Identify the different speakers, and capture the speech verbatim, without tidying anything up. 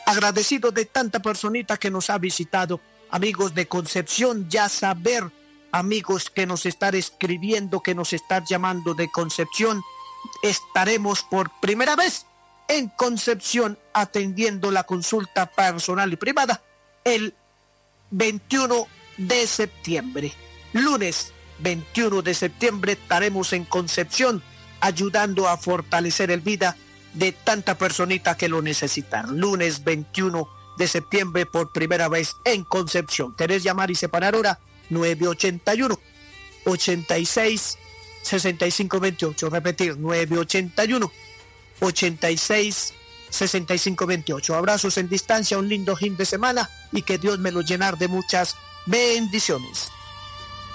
Speaker 1: Agradecido de tanta personita que nos ha visitado. Amigos de Concepción, ya saber, amigos que nos están escribiendo, que nos están llamando de Concepción, estaremos por primera vez en Concepción atendiendo la consulta personal y privada el veintiuno de septiembre. Lunes veintiuno de septiembre estaremos en Concepción ayudando a fortalecer el vida de tanta personita que lo necesitan. Lunes veintiuno de septiembre por primera vez en Concepción. ¿Querés llamar y separar hora? nueve ochenta y uno, ochenta y seis, sesenta y cinco veintiocho. Repetir, nueve ochenta y uno, ochenta y seis, sesenta y cinco veintiocho. Abrazos en distancia, un lindo fin de semana y que Dios me lo llenar de muchas bendiciones.